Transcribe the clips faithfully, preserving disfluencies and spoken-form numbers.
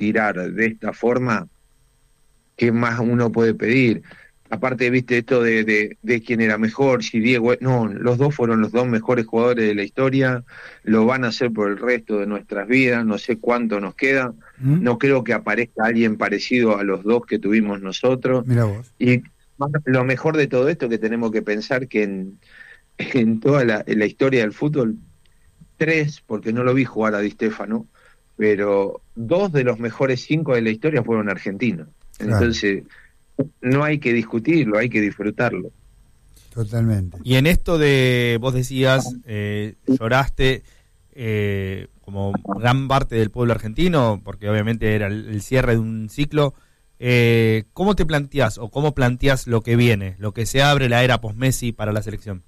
tirar de esta forma, ¿qué más uno puede pedir? Aparte, viste, esto de, de, de quién era mejor, si Diego... No, los dos fueron los dos mejores jugadores de la historia, lo van a hacer por el resto de nuestras vidas, no sé cuánto nos queda, ¿Mm? No creo que aparezca alguien parecido a los dos que tuvimos nosotros. Mirá vos. Y lo mejor de todo esto que tenemos que pensar que en, en toda la, en la historia del fútbol, tres, porque no lo vi jugar a Di Stéfano, pero dos de los mejores cinco de la historia fueron argentinos. Claro. Entonces... no hay que discutirlo, hay que disfrutarlo. Totalmente. Y en esto de, vos decías, eh, lloraste eh, como gran parte del pueblo argentino, porque obviamente era el, el cierre de un ciclo. Eh, ¿Cómo te planteás o cómo planteás lo que viene, lo que se abre la era post-Messi para la selección?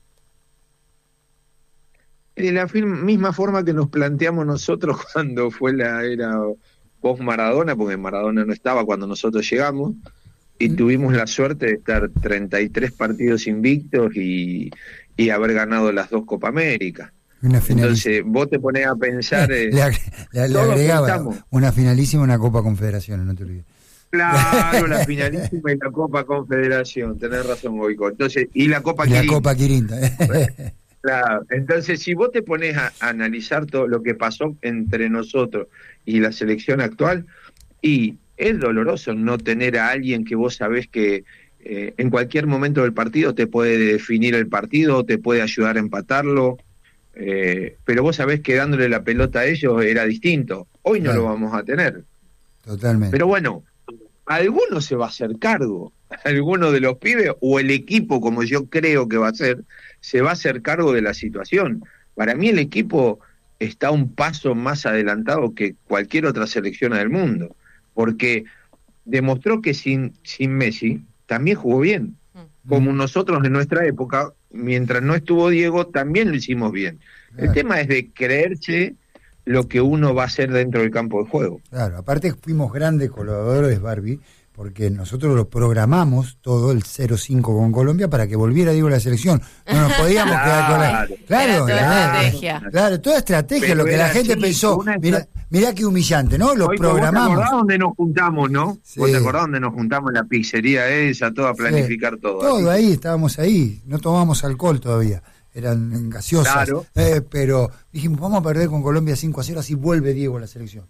De la misma forma que nos planteamos nosotros cuando fue la era post-Maradona, porque Maradona no estaba cuando nosotros llegamos. Y tuvimos la suerte de estar treinta y tres partidos invictos y, y haber ganado las dos Copa América. Una Entonces vos te ponés a pensar... Eh, le, le, le agregaba pensamos. Una finalísima y una Copa Confederación, no te olvides. Claro, la finalísima y la Copa Confederación, tenés razón, Goico. Entonces, y la Copa y Quirinta. La Copa Quirinta. Claro, entonces si vos te pones a, a analizar todo lo que pasó entre nosotros y la selección actual, y... es doloroso no tener a alguien que vos sabés que eh, en cualquier momento del partido te puede definir el partido, te puede ayudar a empatarlo, eh, pero vos sabés que dándole la pelota a ellos era distinto. Hoy no claro. lo vamos a tener. Totalmente. Pero bueno, alguno se va a hacer cargo, alguno de los pibes o el equipo, como yo creo que va a ser, se va a hacer cargo de la situación. Para mí el equipo está un paso más adelantado que cualquier otra selección del mundo, porque demostró que sin, sin Messi también jugó bien, como nosotros en nuestra época, mientras no estuvo Diego, también lo hicimos bien. Claro. El tema es de creerse lo que uno va a hacer dentro del campo de juego. Claro, aparte fuimos grandes colaboradores, Barbie, porque nosotros lo programamos todo el cero cinco con Colombia para que volviera Diego a la selección. No nos podíamos claro, quedar con la... Claro, toda claro, estrategia. Claro, toda estrategia, pero lo que la gente así, pensó, una... mirá, mirá qué humillante, ¿no? Lo Hoy, programamos. ¿Vos te acordás dónde nos juntamos, no? Sí. ¿Vos te acordás dónde nos juntamos en la pizzería esa, todo a planificar sí. todo? Todo así. Ahí, estábamos ahí, no tomamos alcohol todavía, eran gaseosas, claro. eh, pero dijimos, vamos a perder con Colombia cinco a cero, así vuelve Diego a la selección.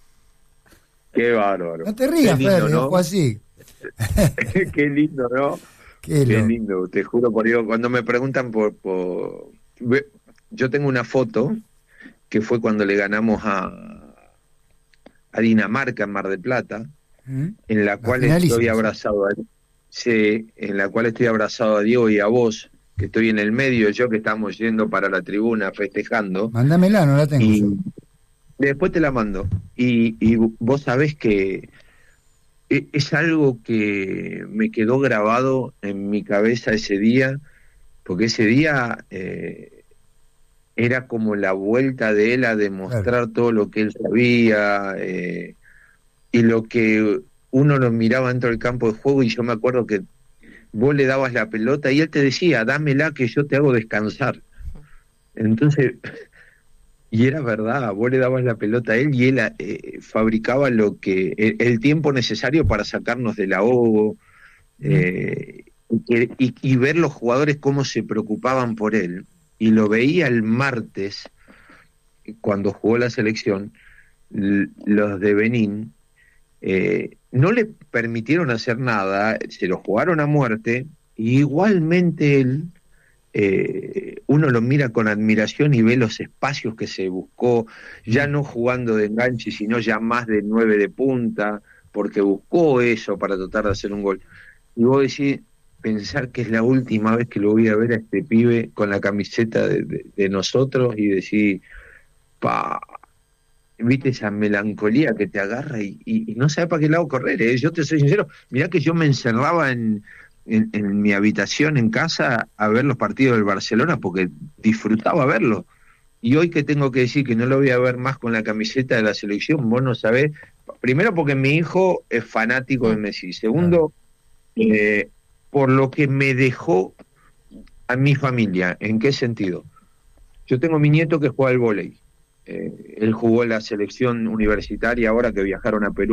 Qué bárbaro. No te rías, Fer, ¿no? Fue así. Qué lindo, ¿no? Qué, Qué lindo, te juro por Dios. Cuando me preguntan por, por... Yo tengo una foto que fue cuando le ganamos a, a Dinamarca en Mar del Plata, ¿Mm? en la, la cual estoy abrazado a... Sí, en la cual estoy abrazado a Diego y a vos, que estoy en el medio, yo que estamos yendo para la tribuna festejando. Mándamela, no la tengo y... yo. Después te la mando. Y, y vos sabés que es algo que me quedó grabado en mi cabeza ese día, porque ese día eh, era como la vuelta de él a demostrar claro. todo lo que él sabía, eh, y lo que uno lo miraba dentro del campo de juego, y yo me acuerdo que vos le dabas la pelota y él te decía, dámela que yo te hago descansar. Entonces... Y era verdad, vos le dabas la pelota a él y él eh, fabricaba lo que el, el tiempo necesario para sacarnos del ahogo, eh, y, y, y ver los jugadores cómo se preocupaban por él. Y lo veía el martes, cuando jugó la selección, l- los de Benín, eh, no le permitieron hacer nada, se lo jugaron a muerte, y igualmente él... Eh, uno lo mira con admiración y ve los espacios que se buscó, ya no jugando de enganche, sino ya más de nueve de punta, porque buscó eso para tratar de hacer un gol. Y vos decís, pensar que es la última vez que lo voy a ver a este pibe con la camiseta de, de, de nosotros, y decir, pa, viste esa melancolía que te agarra y, y, y no sabes para qué lado correr, ¿eh? Yo te soy sincero, mirá que yo me encerraba en En, en mi habitación en casa a ver los partidos del Barcelona porque disfrutaba verlo, y hoy que tengo que decir que no lo voy a ver más con la camiseta de la selección, vos no sabés, primero porque mi hijo es fanático de Messi, segundo eh, por lo que me dejó a mi familia. ¿En qué sentido? Yo tengo mi nieto que juega al vóley, eh, él jugó en la selección universitaria ahora que viajaron a Perú